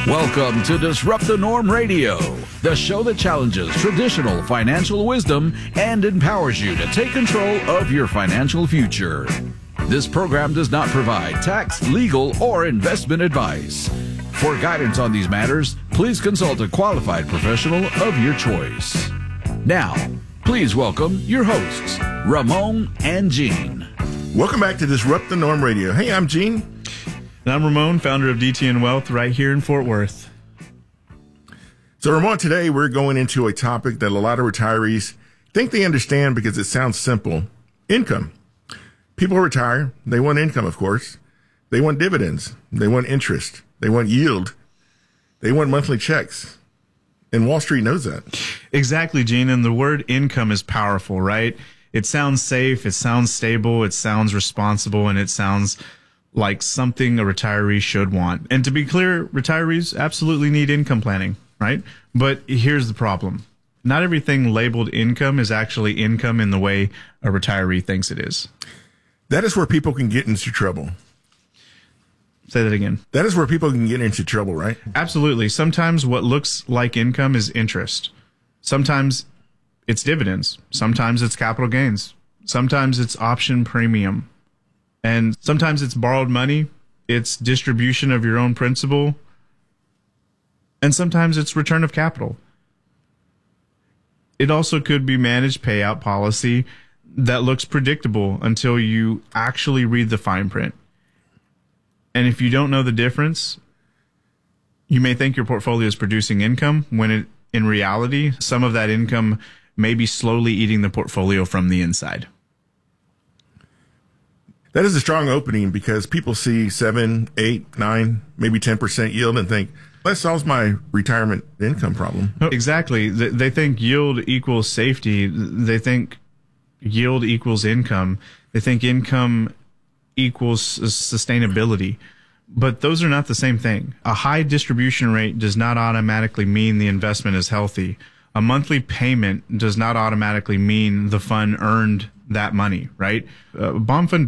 Welcome to Disrupt the Norm Radio, the show that challenges traditional financial wisdom and empowers you to take control of your financial future. This program does not provide tax, legal, or investment advice. For guidance on these matters, please consult a qualified professional of your choice. Now, please welcome your hosts, Ramon and Gene. Welcome back to Disrupt the Norm Radio. Hey, I'm Gene. And I'm Ramon, founder of DTN Wealth right here in Fort Worth. So, Ramon, today we're going into a topic that a lot of retirees think they understand because it sounds simple. Income. People retire. They want income, of course. They want dividends. They want interest. They want yield. They want monthly checks. And Wall Street knows that. Exactly, Gene. And the word income is powerful, right? It sounds safe. It sounds stable. It sounds responsible. And it sounds like something a retiree should want. And to be clear, retirees absolutely need income planning, right? But here's the problem. Not everything labeled income is actually income in the way a retiree thinks it is. That is where people can get into trouble. Say that again. That is where people can get into trouble, right? Absolutely. Sometimes what looks like income is interest. Sometimes it's dividends. Sometimes it's capital gains. Sometimes it's option premium. And sometimes it's borrowed money, it's distribution of your own principal, and sometimes it's return of capital. It also could be managed payout policy that looks predictable until you actually read the fine print. And if you don't know the difference, you may think your portfolio is producing income when in reality, some of that income may be slowly eating the portfolio from the inside. That is a strong opening because people see 7, 8, 9, maybe 10% yield and think, that solves my retirement income problem. Exactly. They think yield equals safety. They think yield equals income. They think income equals sustainability. But those are not the same thing. A high distribution rate does not automatically mean the investment is healthy. A monthly payment does not automatically mean the fund earned that money, right? Bond fund